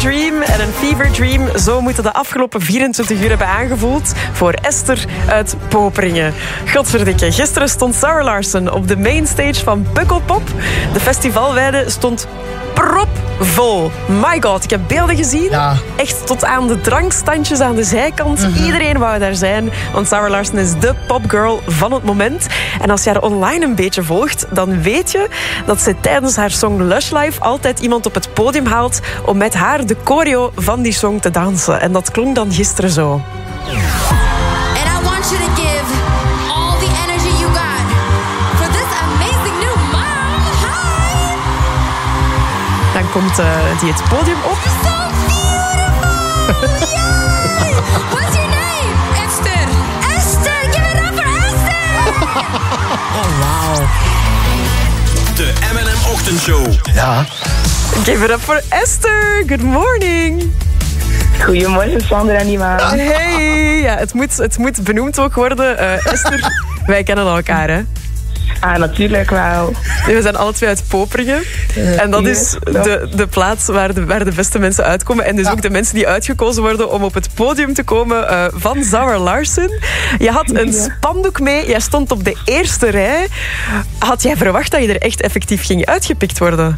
Dream en een Fever Dream. Zo moeten de afgelopen 24 uur hebben aangevoeld voor Esther uit Poperingen. Godverdikke, gisteren stond Zara Larsson op de mainstage van Pukkelpop. De festivalweide stond propvol. My god, ik heb beelden gezien. Ja. Echt tot aan de drankstandjes aan de zijkant. Iedereen wou daar zijn, want Zara Larsson is de popgirl van het moment. En als je haar online een beetje volgt, dan weet je dat ze tijdens haar song Lush Life altijd iemand op het podium haalt om met haar de choreo van die song te dansen. En dat klonk dan gisteren zo. And I want you to give all the energy you got for this amazing new mom. Hi! Dan komt die het podium op. So beautiful! Yay! What's your name? Esther. Esther! Give it up for Esther! Oh, wauw. De M&M Ochtendshow. Ja. Give it up for Esther. Good morning. Goedemorgen, Sander en Nima. Hey, ja, het moet benoemd ook worden. Esther, wij kennen elkaar, hè? Ah, natuurlijk wel. We zijn alle twee uit Poperingen. En dat is de plaats waar de beste mensen uitkomen. En dus ook de mensen die uitgekozen worden om op het podium te komen van Zara Larsson. Je had een spandoek mee. Jij stond op de eerste rij. Had jij verwacht dat je er echt effectief ging uitgepikt worden?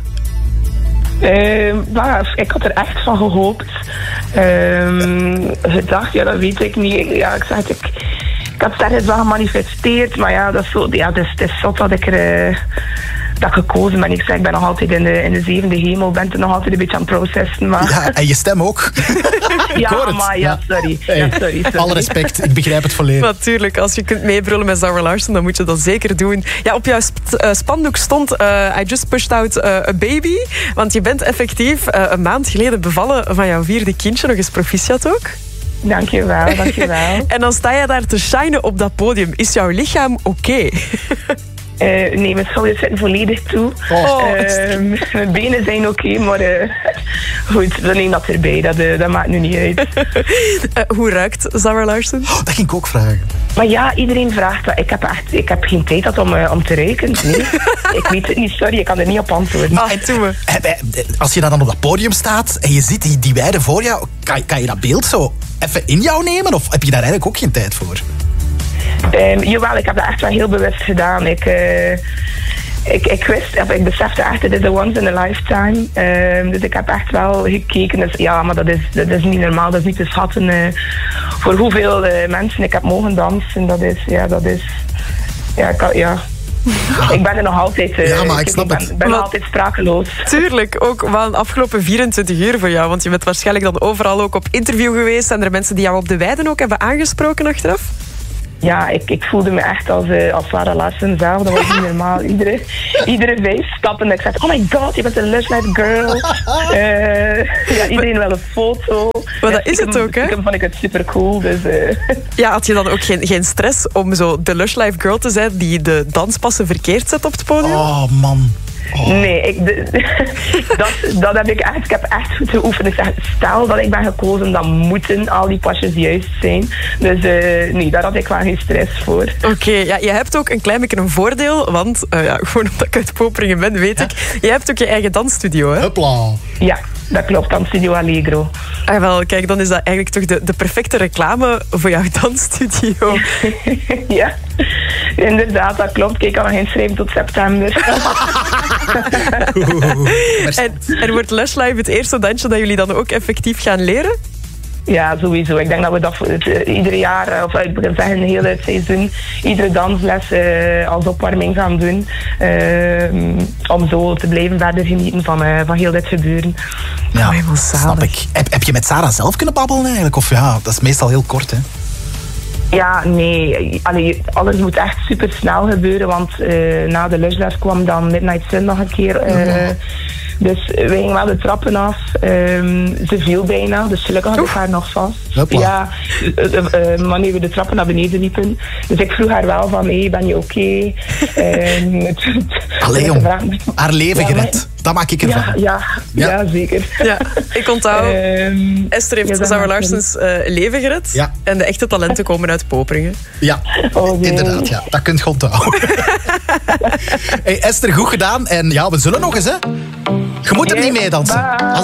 Ik had er echt van gehoopt. Gedacht, ja, dat weet ik niet. Ja, ik had het ergens wel gemanifesteerd, maar ja, dat is zo, ja, het is zot dat ik gekozen ben. Ik ben nog altijd in de zevende hemel, ben er nog altijd een beetje aan het processen. Maar... Ja, en je stem ook. Ja, maar ja, sorry. Hey, ja, sorry. Alle respect, ik begrijp het volledig. Natuurlijk, als je kunt meebrullen met Zara Larsson, dan moet je dat zeker doen. Ja, op jouw spandoek stond I just pushed out a baby. Want je bent effectief een maand geleden bevallen van jouw 4e kindje. Nog eens proficiat ook. Dankjewel. En dan sta je daar te shinen op dat podium. Is jouw lichaam oké? Nee, mijn schouders zitten volledig toe. Mijn benen zijn oké, maar goed, dan neem dat erbij. Dat maakt nu niet uit. Hoe ruikt Zara Larsson? Oh, dat ging ik ook vragen. Maar ja, iedereen vraagt dat. Ik heb geen tijd gehad om te ruiken. Nee, ik weet het niet, sorry, ik kan er niet op antwoorden. Doe me. Als je dan op dat podium staat en je ziet die weide voor jou, kan je dat beeld zo even in jou nemen? Of heb je daar eigenlijk ook geen tijd voor? Jawel, ik heb dat echt wel heel bewust gedaan. Ik besefte echt, het is a once in a lifetime. Dus ik heb echt wel gekeken. Dus, ja, maar dat is niet normaal, dat is niet te schatten voor hoeveel mensen ik heb mogen dansen. Ik ben er nog altijd... maar ik snap het. Ik ben nog altijd sprakeloos. Tuurlijk, ook wel een afgelopen 24 uur voor jou. Want je bent waarschijnlijk dan overal ook op interview geweest. Zijn er mensen die jou op de weide ook hebben aangesproken achteraf? Ja, ik voelde me echt als Zara Larsson zelf. Dat was niet normaal. Iedere 5 stappen. Ik zei, oh my god, je bent een Lush Life girl. Iedereen wil een foto. Maar dat is het ook, hè? Vond ik het super cool. Dus, Ja, had je dan ook geen stress om zo de Lush Life girl te zijn die de danspassen verkeerd zet op het podium? Oh, man. Oh. Nee, dat heb ik echt. Ik heb echt moeten oefenen. Ik zeg, stel dat ik ben gekozen, dan moeten al die pasjes juist zijn. Dus nee, daar had ik wel geen stress voor. Oké, ja, je hebt ook een klein beetje een voordeel, want gewoon omdat ik uit Poperingen ben, weet ik. Je hebt ook je eigen dansstudio, hè? Hopla. Ja, dat klopt, dan Studio Allegro. Ah, wel, kijk, dan is dat eigenlijk toch de perfecte reclame voor jouw dansstudio. Ja, inderdaad, dat klopt. Kijk, ik kan nog inschrijven tot september. En wordt Lush Life het eerste dansje dat jullie dan ook effectief gaan leren? Ja, sowieso. Ik denk dat we dat ieder jaar, of ik wil zeggen, een hele seizoen, iedere dansles als opwarming gaan doen. Om zo te blijven verder genieten van heel dit gebeuren. Ja, snap ik. Heb je met Zara zelf kunnen babbelen eigenlijk? Of ja, dat is meestal heel kort, hè? Ja, nee. Alles moet echt super snel gebeuren, want na de Lushles kwam dan Midnight Sun nog een keer. Dus wij gingen wel de trappen af. Ze viel bijna, dus gelukkig had ik haar nog vast. Hopla. Ja, wanneer we de trappen naar beneden liepen. Dus ik vroeg haar wel van, hey, ben je oké? Allee, jong. Haar leven gered. Dat maak ik ervan. Ja, zeker. Ja, ik onthoud. Esther heeft Zara Larssons leven gered. Ja. En de echte talenten komen uit Poperingen. Ja, inderdaad. Ja. Dat kunt je onthouden. Hey, Esther, goed gedaan. En ja, we zullen nog eens, hè. Je moet er niet mee dansen.